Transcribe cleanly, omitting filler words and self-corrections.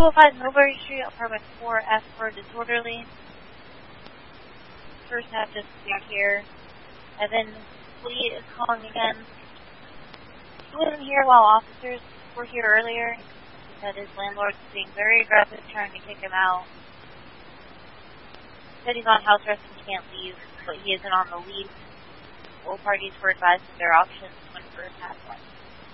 205 Millbury Street, apartment 4F for disorderly. First half just cleared here. Evan Lee is calling again. He wasn't here while officers were here earlier. He said his landlord's being very aggressive trying to kick him out. He said he's on house arrest and can't leave, but he isn't on the lease. All parties were advised of their options when first half went.